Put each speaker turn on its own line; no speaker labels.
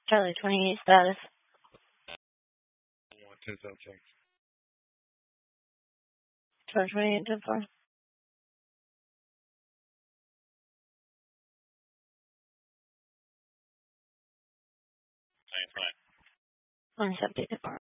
Charlie 28 status.
What is that thing?
Charlie 28 10 4.
Fine.
170 10 4.